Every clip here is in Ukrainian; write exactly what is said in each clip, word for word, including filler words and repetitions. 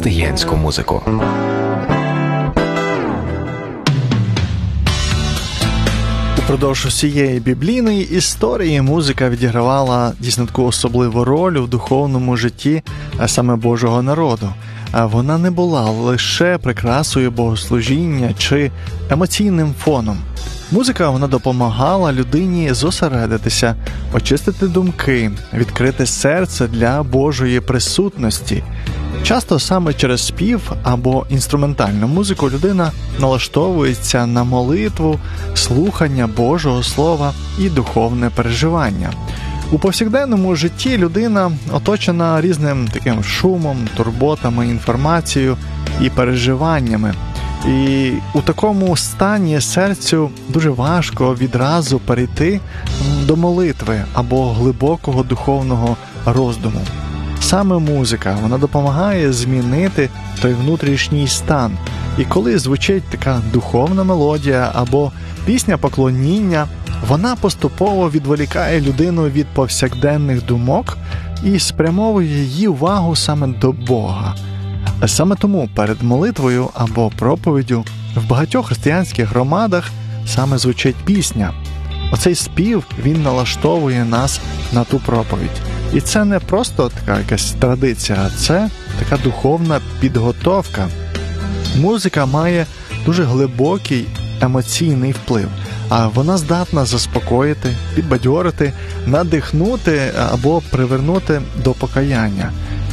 християнську музику. Упродовж усієї біблійної історії музика відігравала дійсно таку особливу роль у духовному житті саме Божого народу. Вона не була лише прикрасою богослужіння чи емоційним фоном. Музика, вона допомагала людині зосередитися, очистити думки, відкрити серце для Божої присутності. Часто саме через спів або інструментальну музику людина налаштовується на молитву, слухання Божого Слова і духовне переживання. У повсякденному житті людина оточена різним таким шумом, турботами, інформацією і переживаннями. І у такому стані серцю дуже важко відразу перейти до молитви або глибокого духовного роздуму. Саме музика, вона допомагає змінити той внутрішній стан. І коли звучить така духовна мелодія або пісня поклоніння, вона поступово відволікає людину від повсякденних думок і спрямовує її увагу саме до Бога. Саме тому перед молитвою або проповіддю в багатьох християнських громадах саме звучить пісня. Оцей спів, він налаштовує нас на ту проповідь. І це не просто така якась традиція, а це така духовна підготовка. Музика має дуже глибокий емоційний вплив, а вона здатна заспокоїти, підбадьорити, надихнути або привернути до покаяння.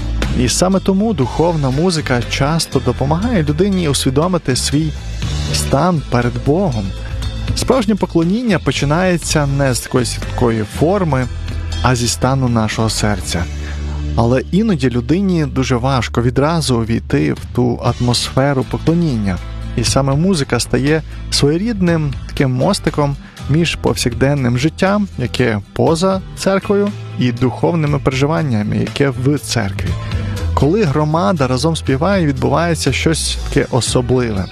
І саме тому духовна музика часто допомагає людині усвідомити свій стан перед Богом. Справжнє поклоніння починається не з такої святкої форми, а зі стану нашого серця. Але іноді людині дуже важко відразу увійти в ту атмосферу поклоніння. І саме музика стає своєрідним таким мостиком між повсякденним життям, яке поза церквою, і духовними переживаннями, яке в церкві. Коли громада разом співає, відбувається щось таке особливе.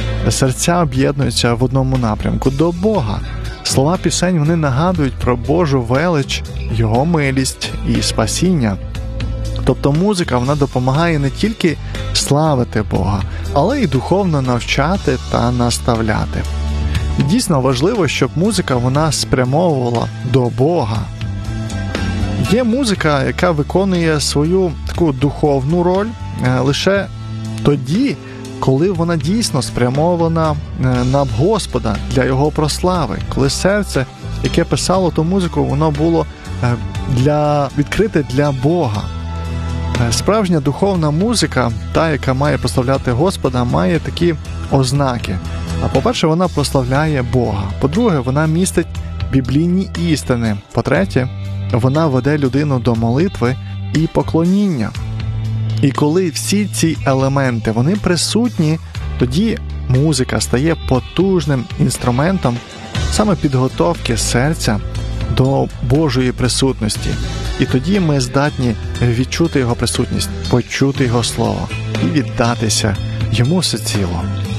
Серця об'єднуються в одному напрямку – до Бога. Слова пісень, вони нагадують про Божу велич, Його милість і спасіння. Тобто музика, вона допомагає не тільки славити Бога, але й духовно навчати та наставляти. І дійсно важливо, щоб музика, вона спрямовувала до Бога. Є музика, яка виконує свою таку духовну роль лише тоді, коли вона дійсно спрямована на Господа для Його прослави. Коли серце, яке писало ту музику, воно було для, відкрите для Бога. Справжня духовна музика, та, яка має прославляти Господа, має такі ознаки. А по-перше, вона прославляє Бога. По-друге, вона містить біблійні істини. По-третє, вона веде людину до молитви і поклоніння. І коли всі ці елементи, вони присутні, тоді музика стає потужним інструментом саме підготовки серця до Божої присутності. І тоді ми здатні відчути Його присутність, почути Його Слово і віддатися Йому всеціло.